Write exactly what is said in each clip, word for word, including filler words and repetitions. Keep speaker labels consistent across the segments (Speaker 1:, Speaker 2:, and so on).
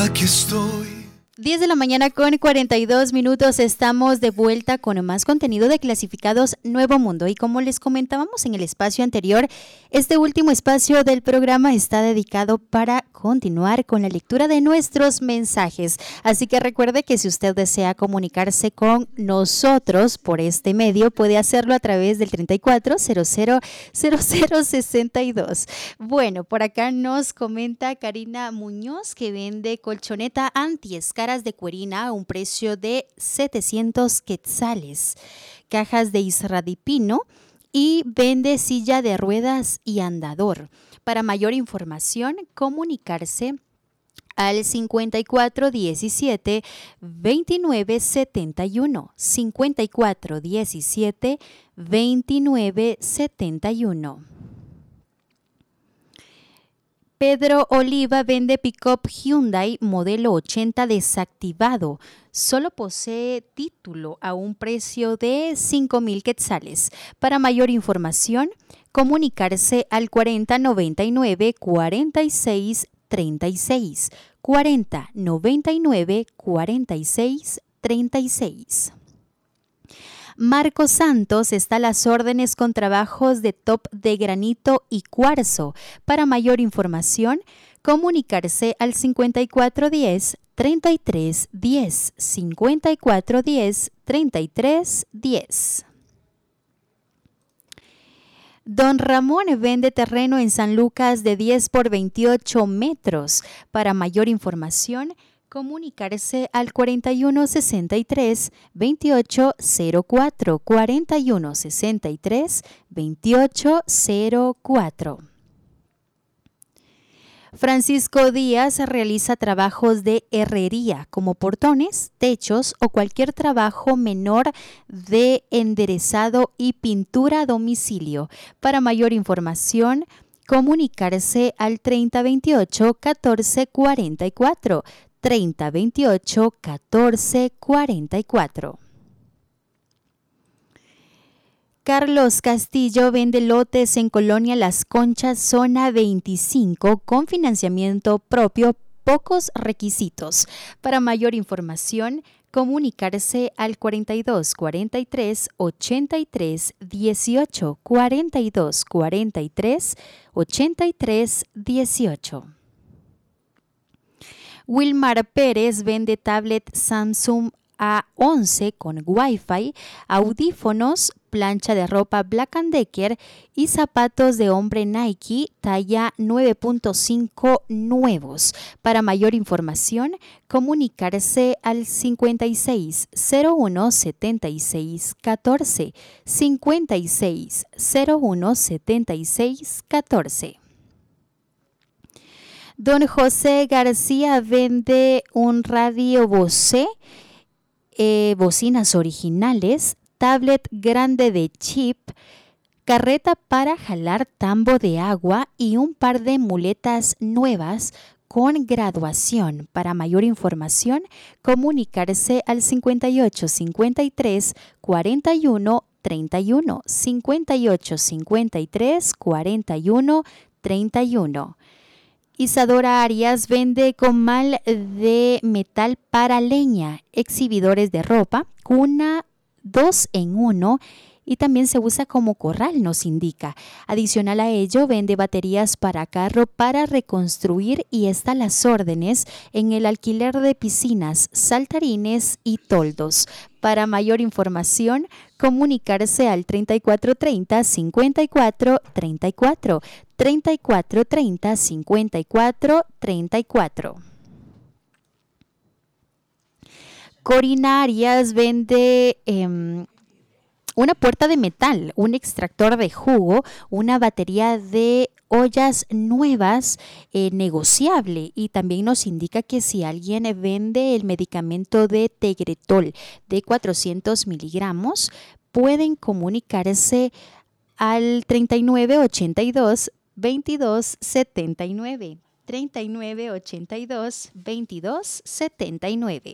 Speaker 1: Aquí estoy.
Speaker 2: diez de la mañana con cuarenta y dos minutos, estamos de vuelta con más contenido de Clasificados Nuevo Mundo y como les comentábamos en el espacio anterior, este último espacio del programa está dedicado para continuar con la lectura de nuestros mensajes, así que recuerde que si usted desea comunicarse con nosotros por este medio, puede hacerlo a través del treinta y cuatro cero cero cero cero sesenta y dos. Bueno, por acá nos comenta Karina Muñoz que vende colchoneta anti-escaras de cuerina a un precio de setecientos quetzales, cajas de isradipino y vende silla de ruedas y andador. Para mayor información, comunicarse al cincuenta y cuatro diecisiete veintinueve setenta y uno, cincuenta y cuatro diecisiete veintinueve setenta y uno. Pedro Oliva vende pick-up Hyundai modelo ochenta desactivado. Solo posee título a un precio de cinco mil quetzales. Para mayor información, comunicarse al cuarenta noventa y nueve cuarenta y seis treinta y seis. cuarenta noventa y nueve cuarenta y seis treinta y seis. Marcos Santos está a las órdenes con trabajos de top de granito y cuarzo. Para mayor información, comunicarse al cincuenta y cuatro diez treinta y tres diez, cincuenta y cuatro diez treinta y tres diez. Don Ramón vende terreno en San Lucas de diez por veintiocho metros. Para mayor información, comunicarse al cuarenta y uno sesenta y tres veintiocho cero cuatro, cuarenta y uno sesenta y tres veintiocho cero cuatro. Francisco Díaz realiza trabajos de herrería como portones, techos o cualquier trabajo menor de enderezado y pintura a domicilio. Para mayor información, comunicarse al treinta veintiocho catorce cuarenta y cuatro, treinta veintiocho catorce cuarenta y cuatro. Carlos Castillo vende lotes en Colonia Las Conchas, zona veinticinco, con financiamiento propio, pocos requisitos. Para mayor información, comunicarse al cuarenta y dos cuarenta y tres ochenta y tres dieciocho, cuarenta y dos cuarenta y tres ochenta y tres dieciocho. Wilmar Pérez vende tablet Samsung A once con Wi-Fi, audífonos, plancha de ropa Black and Decker y zapatos de hombre Nike talla nueve punto cinco nuevos. Para mayor información, comunicarse al cincuenta y seis cero uno setenta y seis catorce, cincuenta y seis cero uno setenta y seis catorce. Don José García vende un radio Bose, eh, bocinas originales, tablet grande de chip, carreta para jalar tambo de agua y un par de muletas nuevas con graduación. Para mayor información, comunicarse al cincuenta y ocho cincuenta y tres cuarenta y uno treinta y uno, cincuenta y ocho cincuenta y tres cuarenta y uno treinta y uno. Isadora Arias vende comal de metal para leña, exhibidores de ropa, cuna dos en uno y también se usa como corral, nos indica. Adicional a ello, vende baterías para carro para reconstruir y está a las órdenes en el alquiler de piscinas, saltarines y toldos. Para mayor información, comunicarse al treinta y cuatro treinta cincuenta y cuatro treinta y cuatro, treinta y cuatro treinta cincuenta y cuatro treinta y cuatro. Corina Arias vende eh, una puerta de metal, un extractor de jugo, una batería de ollas nuevas, eh, negociable, y también nos indica que si alguien vende el medicamento de Tegretol de cuatrocientos miligramos, pueden comunicarse al treinta y nueve ochenta y dos veintidós setenta y nueve, treinta y nueve ochenta y dos veintidós setenta y nueve.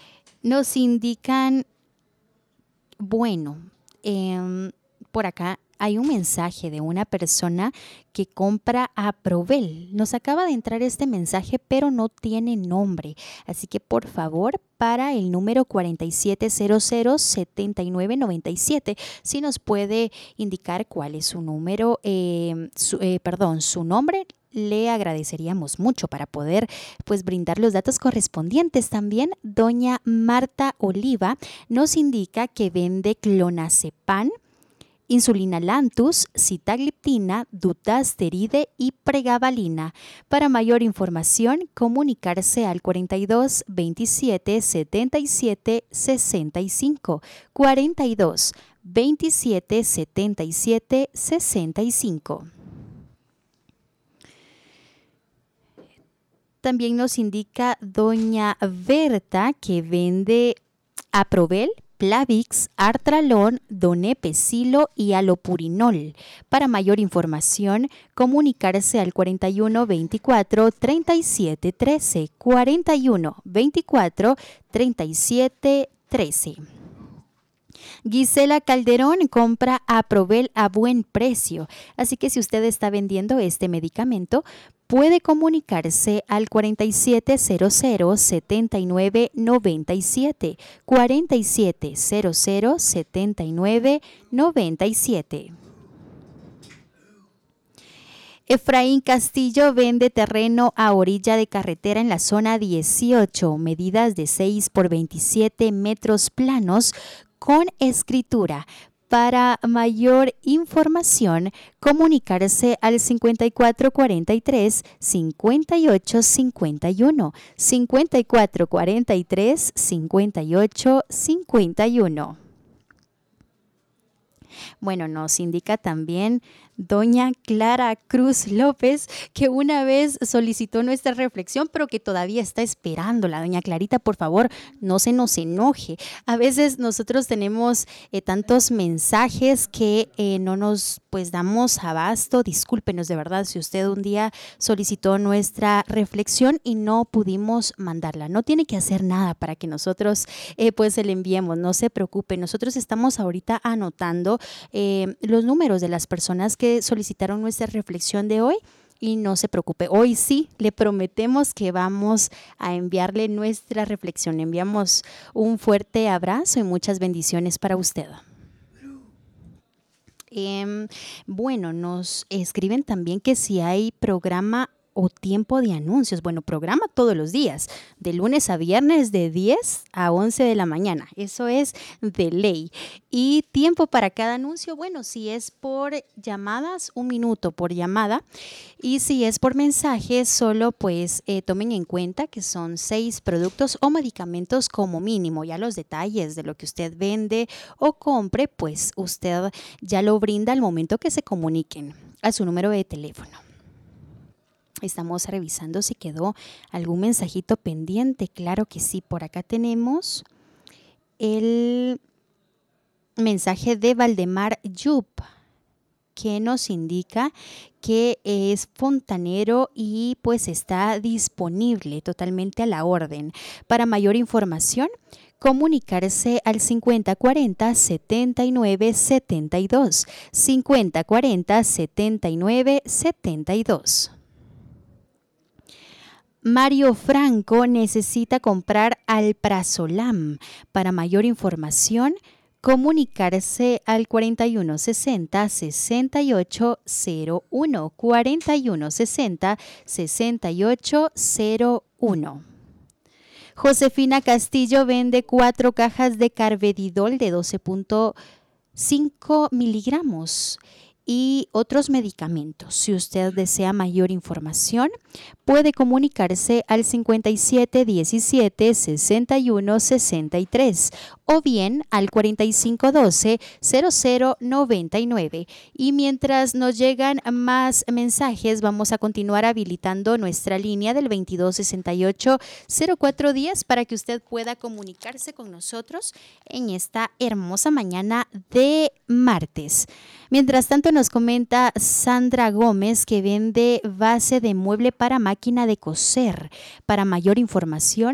Speaker 2: Nos indican, bueno, eh, por acá hay un mensaje de una persona que compra a Provel. Nos acaba de entrar este mensaje, pero no tiene nombre. Así que, por favor, para el número cuarenta y siete cero cero, setenta y nueve noventa y siete, si nos puede indicar cuál es su número, eh, su, eh, perdón, su nombre, le agradeceríamos mucho para poder pues brindar los datos correspondientes. También doña Marta Oliva nos indica que vende clonazepam, insulina Lantus, sitagliptina, dutasteride y pregabalina. Para mayor información, comunicarse al cuarenta y dos veintisiete setenta y siete sesenta y cinco, cuarenta y dos veintisiete setenta y siete sesenta y cinco. También nos indica doña Berta que vende Aprovel, Plavix, Artralón, Donepezilo y Alopurinol. Para mayor información, comunicarse al cuarenta y uno veinticuatro treinta y siete trece, cuarenta y uno veinticuatro treinta y siete trece. Gisela Calderón compra Aprovel a buen precio, así que si usted está vendiendo este medicamento, puede comunicarse al cuarenta y siete cero cero, setenta y nueve noventa y siete, cuarenta y siete cero cero, setenta y nueve noventa y siete. Efraín Castillo vende terreno a orilla de carretera en la zona dieciocho, medidas de seis por veintisiete metros planos con escritura. Para mayor información, comunicarse al cincuenta y cuatro cuarenta y tres, cincuenta y ocho cincuenta y uno, cincuenta y cuatro cuarenta y tres, cincuenta y ocho cincuenta y uno. Bueno, nos indica también doña Clara Cruz López, que una vez solicitó nuestra reflexión, pero que todavía está esperándola. Doña Clarita, por favor, no se nos enoje. A veces nosotros tenemos eh, tantos mensajes que eh, no nos pues damos abasto. Discúlpenos de verdad si usted un día solicitó nuestra reflexión y no pudimos mandarla. No tiene que hacer nada para que nosotros eh, pues se le enviemos. No se preocupe. Nosotros estamos ahorita anotando eh, los números de las personas que solicitaron nuestra reflexión de hoy y no se preocupe, hoy sí le prometemos que vamos a enviarle nuestra reflexión. Enviamos un fuerte abrazo y muchas bendiciones para usted. Eh, bueno, nos escriben también que si hay programa o tiempo de anuncios. Bueno, programa todos los días, de lunes a viernes de diez a once de la mañana. Eso es de ley. Y tiempo para cada anuncio, bueno, si es por llamadas, un minuto por llamada. Y si es por mensajes, solo pues eh, tomen en cuenta que son seis productos o medicamentos como mínimo. Ya los detalles de lo que usted vende o compre, pues usted ya lo brinda al momento que se comuniquen a su número de teléfono. Estamos revisando si quedó algún mensajito pendiente. Claro que sí, por acá tenemos el mensaje de Valdemar Yup, que nos indica que es fontanero y pues está disponible totalmente a la orden. Para mayor información, comunicarse al cincuenta cuarenta, setenta y nueve setenta y dos, cincuenta cuarenta, setenta y nueve setenta y dos. Mario Franco necesita comprar Alprazolam. Para mayor información, comunicarse al cuarenta y uno sesenta, sesenta y ocho cero uno, cuarenta y uno sesenta, sesenta y ocho cero uno. Josefina Castillo vende cuatro cajas de Carvedidol de doce punto cinco miligramos y otros medicamentos. Si usted desea mayor información, puede comunicarse al cincuenta y siete diecisiete, sesenta y uno sesenta y tres o bien al cuarenta y cinco doce, cero cero noventa y nueve. Y mientras nos llegan más mensajes, vamos a continuar habilitando nuestra línea del veintidós sesenta y ocho, cero cuatro diez para que usted pueda comunicarse con nosotros en esta hermosa mañana de martes. Mientras tanto, nos comenta Sandra Gómez que vende base de mueble para máquina de coser. Para mayor información,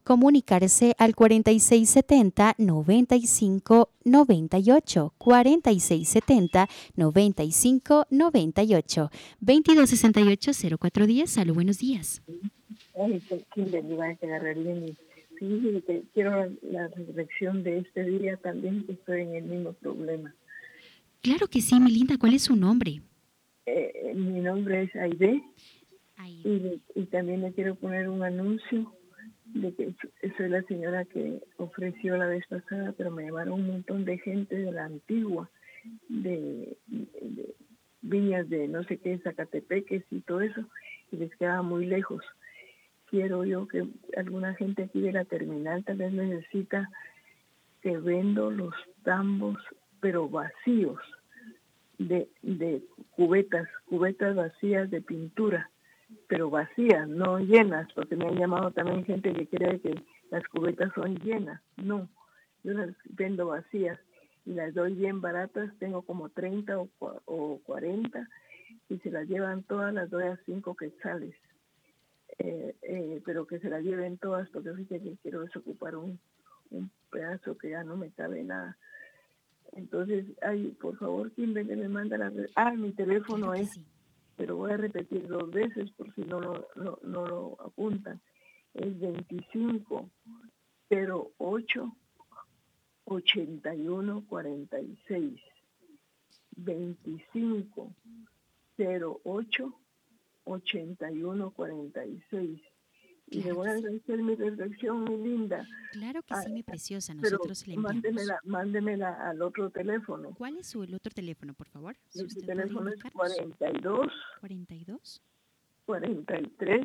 Speaker 2: comunicarse al cuarenta y seis setenta, noventa y cinco noventa y ocho, cuarenta y seis setenta, noventa y cinco noventa y ocho, veintidós sesenta y ocho, cero cuatro diez. Salud, buenos días.
Speaker 1: Ay, Kimberly, va a agarrar bien. Fíjese que quiero la reflexión de este día también, que estoy en el mismo problema.
Speaker 2: Claro que sí, mi linda. ¿Cuál es su nombre?
Speaker 1: Eh, mi nombre es Aide.
Speaker 2: Aide.
Speaker 1: Y, y también le quiero poner un anuncio de que soy la señora que ofreció la vez pasada, pero me llamaron un montón de gente de la antigua, de, de viñas de no sé qué, Zacatepeques y todo eso, y les quedaba muy lejos. Quiero yo que alguna gente aquí de la terminal tal vez necesita que vendo los tambos, pero vacíos, de, de cubetas, cubetas vacías de pintura, pero vacías, no llenas, porque me han llamado también gente que cree que las cubetas son llenas. No, yo las vendo vacías y las doy bien baratas, tengo como treinta o, o cuarenta, y se las llevan todas, las doy a cinco quetzales. Eh, eh, pero que se las lleven todas, porque fíjate que quiero desocupar un, un pedazo que ya no me cabe nada. Entonces, ay, por favor, Kimberly, me manda la... Ah, mi teléfono
Speaker 2: Claro que
Speaker 1: es...
Speaker 2: sí.
Speaker 1: pero voy a repetir dos veces por si no lo, no, no lo apuntan. Es veinticinco cero ocho ochenta y uno cuarenta y seis. veinticinco cero ocho ochenta y uno cuarenta y seis. Y le
Speaker 2: Claro
Speaker 1: voy
Speaker 2: que
Speaker 1: a
Speaker 2: sí.
Speaker 1: hacer mi reflexión, muy linda.
Speaker 2: Claro que
Speaker 1: Ah,
Speaker 2: sí, mi preciosa.
Speaker 1: pero
Speaker 2: Nosotros le enviamos.
Speaker 1: mándemela, mándemela al otro teléfono.
Speaker 2: ¿Cuál es su el otro teléfono, por favor? Si
Speaker 1: Mi
Speaker 2: usted podría
Speaker 1: teléfono es
Speaker 2: indicarnos.
Speaker 1: cuarenta y dos
Speaker 2: cuarenta y dos.
Speaker 1: cuarenta y tres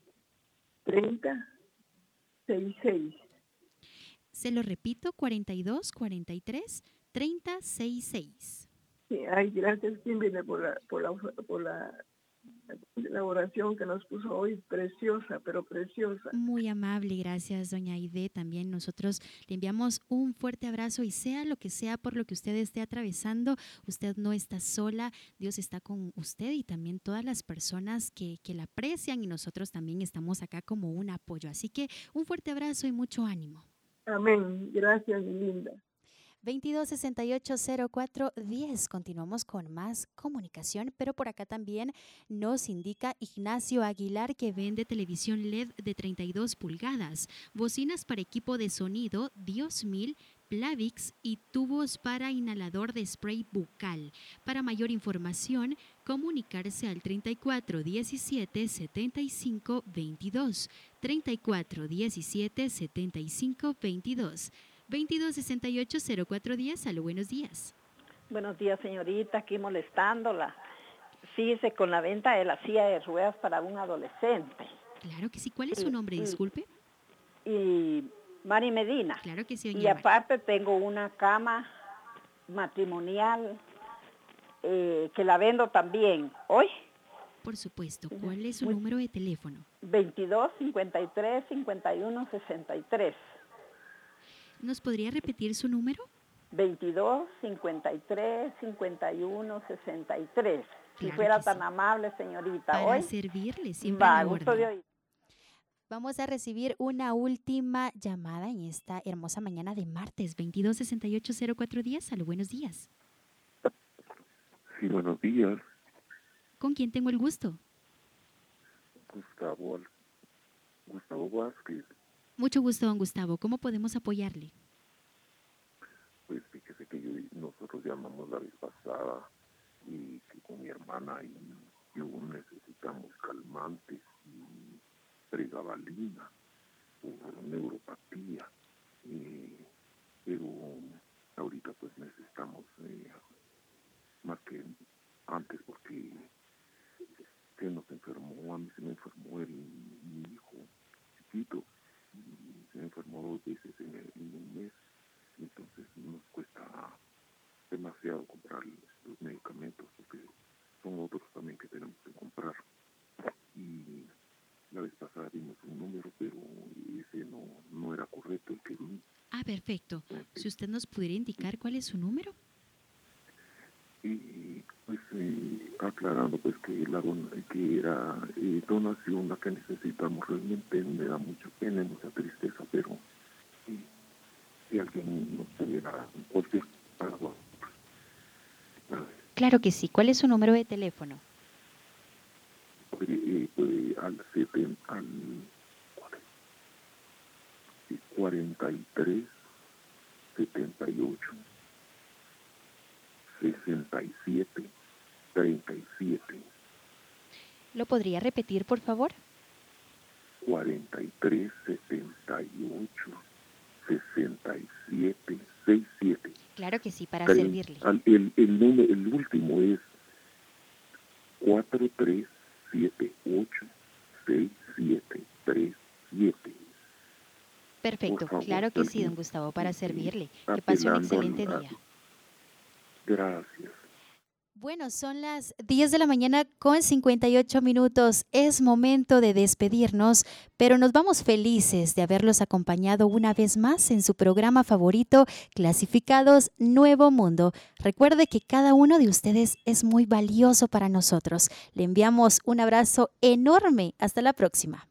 Speaker 1: treinta sesenta y seis.
Speaker 2: Se lo repito, cuarenta y dos, cuarenta y tres, treinta, sesenta y seis.
Speaker 1: Sí, ay, gracias, Kimberly, por la, por la, por la elaboración que nos puso hoy, preciosa, pero preciosa.
Speaker 2: Muy amable, gracias, doña Aide. También nosotros le enviamos un fuerte abrazo y sea lo que sea por lo que usted esté atravesando, usted no está sola, Dios está con usted y también todas las personas que, que la aprecian y nosotros también estamos acá como un apoyo. Así que un fuerte abrazo y mucho ánimo.
Speaker 1: Amén. Gracias, linda.
Speaker 2: veintidós sesenta y ocho, cero cuatro diez. Continuamos con más comunicación, pero por acá también nos indica Ignacio Aguilar que vende televisión L E D de treinta y dos pulgadas, bocinas para equipo de sonido, Dios mil, Plavix y tubos para inhalador de spray bucal. Para mayor información, comunicarse al treinta y cuatro diecisiete setenta y cinco veintidós, treinta y cuatro diecisiete setenta y cinco veintidós. veintidós sesenta y ocho, cero cuatro diez. Aló, buenos días.
Speaker 3: Buenos días, señorita, aquí molestándola. Fíjese con la venta de la silla de ruedas para un adolescente.
Speaker 2: Claro que sí. ¿Cuál es su nombre? Disculpe.
Speaker 3: Y Mari Medina.
Speaker 2: Claro que sí, doña
Speaker 3: Y aparte Mari. Tengo una cama matrimonial eh, que la vendo también. ¿Hoy?
Speaker 2: Por supuesto. ¿Cuál es su Muy... número de teléfono?
Speaker 3: veintidós cincuenta y tres cincuenta y uno sesenta y tres.
Speaker 2: ¿Nos podría repetir su número?
Speaker 3: veintidós cincuenta y tres cincuenta y uno sesenta y tres. Claro, si fuera tan sí. amable, señorita.
Speaker 2: Para
Speaker 3: hoy
Speaker 2: servirle, siempre
Speaker 3: va,
Speaker 2: a la
Speaker 3: gusto
Speaker 2: orden.
Speaker 3: De oír.
Speaker 2: Vamos a recibir una última llamada en esta hermosa mañana de martes, veintidós sesenta y ocho, cero cuatro diez. Salud, buenos días.
Speaker 4: Sí, buenos días.
Speaker 2: ¿Con quién tengo el gusto?
Speaker 4: Gustavo, Gustavo Vázquez.
Speaker 2: Mucho gusto, don Gustavo. ¿Cómo podemos apoyarle?
Speaker 4: Pues fíjese que yo, nosotros llamamos la vez pasada y que con mi hermana y yo necesitamos calmantes y pregabalina por neuropatía, eh, pero ahorita pues necesitamos eh, más que antes porque que nos enfermó, a mí se me enfermó el, mi hijo chiquito, y se me enfermó dos veces en, el, en un mes, entonces nos cuesta demasiado comprar los medicamentos porque son otros también que tenemos que comprar. Y la vez pasada dimos un número, pero ese no, no era correcto el que dimos.
Speaker 2: Ah, perfecto. Si usted nos pudiera indicar cuál es su número.
Speaker 4: Y pues eh, aclarando pues que la don- que era eh, donación la que necesitamos. Realmente me da mucha pena y mucha tristeza, pero eh, si alguien nos pudiera cualquier algo,
Speaker 2: Claro que sí. ¿Cuál es su número de teléfono?
Speaker 4: eh, eh, al setenta, al cuarenta y tres, setenta y ocho, sesenta y siete, treinta y siete,
Speaker 2: ¿Lo podría repetir, por favor?
Speaker 4: cuarenta y tres, setenta y ocho, sesenta y siete, sesenta y siete.
Speaker 2: Claro que sí, para
Speaker 4: Tre-
Speaker 2: servirle.
Speaker 4: al- El, el, número, el último es cuatro tres siete ocho, seis siete tres siete.
Speaker 2: Perfecto,
Speaker 4: Por favor,
Speaker 2: claro que sí,
Speaker 4: alguien,
Speaker 2: don Gustavo, para
Speaker 4: eh,
Speaker 2: servirle.
Speaker 4: eh,
Speaker 2: Que pase un
Speaker 4: apelando al-
Speaker 2: excelente
Speaker 4: a-
Speaker 2: día.
Speaker 4: Gracias.
Speaker 2: Bueno, son las diez de la mañana con cincuenta y ocho minutos. Es momento de despedirnos, pero nos vamos felices de haberlos acompañado una vez más en su programa favorito, Clasificados Nuevo Mundo. Recuerde que cada uno de ustedes es muy valioso para nosotros. Le enviamos un abrazo enorme. Hasta la próxima.